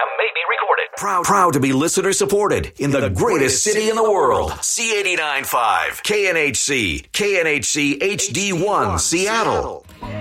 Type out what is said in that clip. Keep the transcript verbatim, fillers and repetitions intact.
program may be recorded. Proud, proud to be listener supported in the, the greatest city in the world. C eighty-nine point five, K N H C, K N H C H D one, Seattle.